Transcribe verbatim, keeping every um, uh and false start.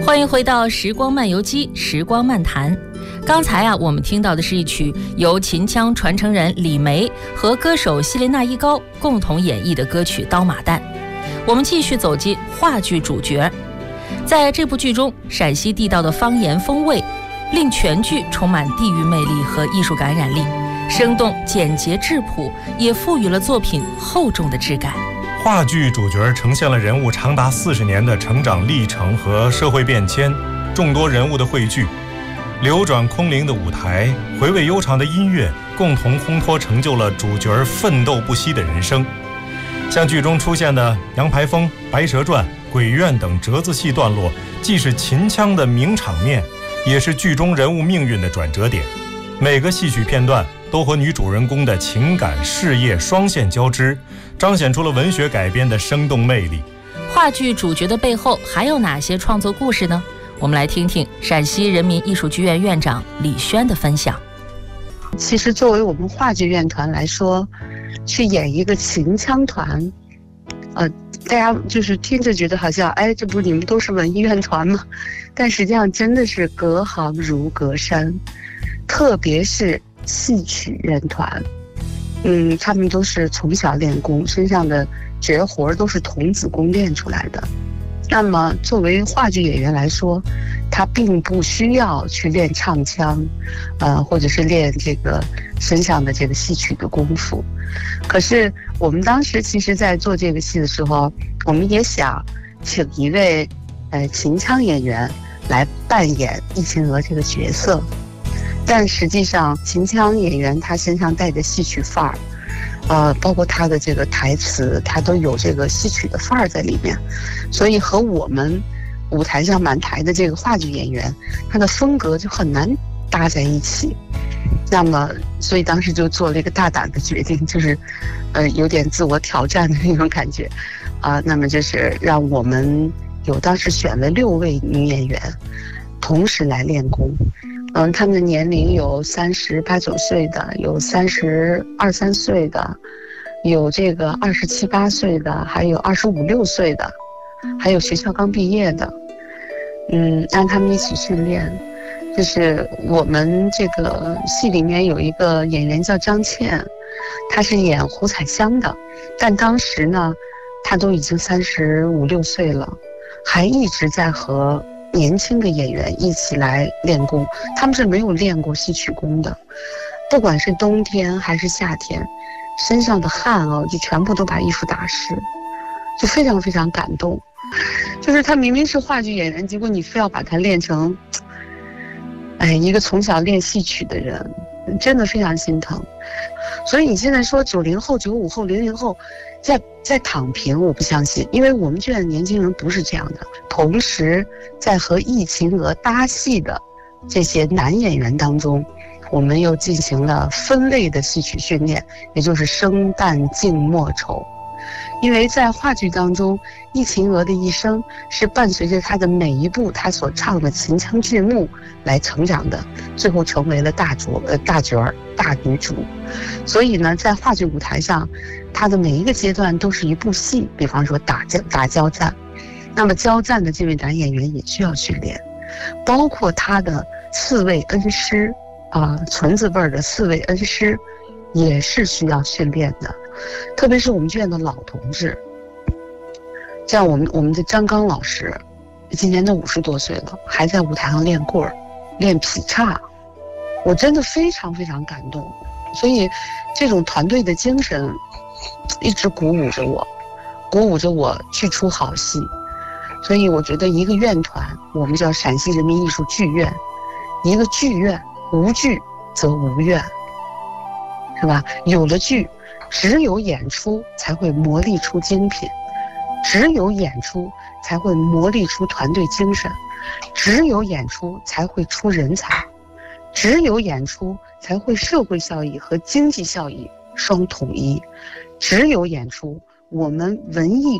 欢迎回到时光漫游记，时光漫谈。刚才啊，我们听到的是一曲由秦腔传承人李梅和歌手希莲娜一高共同演绎的歌曲《刀马旦》。我们继续走进话剧主角。在这部剧中，陕西地道的方言风味令全剧充满地域魅力和艺术感染力，生动简洁质朴，也赋予了作品厚重的质感。 话剧主角呈现了人物长达四十年的成长历程和社会变迁，众多人物的汇聚，流转空灵的舞台，回味悠长的音乐，共同烘托成就了主角奋斗不息的人生。像剧中出现的杨排风、白蛇传、鬼怨等折子戏段落，既是秦腔的名场面，也是剧中人物命运的转折点。每个戏曲片段都和女主人公的情感事业双线交织，彰显出了文学改编的生动魅力。 话剧主角的背后还有哪些创作故事呢？我们来听听陕西人民艺术剧院院长李轩的分享。 其实作为我们话剧院团来说，去演一个秦腔团，呃，大家就是听着觉得好像，哎，这不你们都是文艺院团吗？但实际上真的是隔行如隔山，特别是戏曲院团，嗯，他们都是从小练功，身上的绝活都是童子功练出来的。那么作为话剧演员来说，他并不需要去练唱腔，呃，或者是练这个身上的这个戏曲的功夫。可是我们当时其实在做这个戏的时候，我们也想请一位呃秦腔演员来扮演易秦娥这个角色，但实际上秦腔演员他身上带着戏曲范儿，呃，包括他的这个台词，他都有这个戏曲的范儿在里面，所以和我们舞台上满台的这个话剧演员，他的风格就很难搭在一起。那么，所以当时就做了一个大胆的决定，就是，呃，有点自我挑战的那种感觉，啊、呃，那么就是让我们有当时选了六位女演员，同时来练功。嗯，他们的年龄有三十八九岁的，有三十二三岁的，有这个二十七八岁的，还有二十五六岁的，还有学校刚毕业的。嗯，让他们一起训练。就是我们这个戏里面有一个演员叫张倩，她是演胡彩香的，但当时呢，她都已经三十五六岁了，还一直在和年轻的演员一起来练功。他们是没有练过戏曲功的，不管是冬天还是夏天，身上的汗哦，就全部都把衣服打湿，就非常非常感动。就是他明明是话剧演员，结果你非要把他练成哎，一个从小练戏曲的人，真的非常心疼。所以你现在说九零后、九五后、零零后在在躺平，我不相信，因为我们剧院的年轻人不是这样的。同时，在和易秦娥搭戏的这些男演员当中，我们又进行了分类的戏曲训练，也就是生旦净末丑。因为在话剧当中，易秦娥的一生是伴随着她的每一部她所唱的秦腔剧目来成长的，最后成为了大主呃大角儿大女主。所以呢，在话剧舞台上，她的每一个阶段都是一部戏。比方说打交打交战，那么交战的这位男演员也需要训练，包括他的四位恩师啊，纯字辈的四位恩师也是需要训练的。特别是我们剧院的老同志，像我们我们的张刚老师，今年都五十多岁了，还在舞台上练棍儿、练劈叉，我真的非常非常感动。所以，这种团队的精神一直鼓舞着我，鼓舞着我去出好戏。所以，我觉得一个院团，我们叫陕西人民艺术剧院，一个剧院无剧则无院，是吧？有了剧，只有演出才会磨砺出精品，只有演出才会磨砺出团队精神，只有演出才会出人才，只有演出才会社会效益和经济效益双统一，只有演出，我们文艺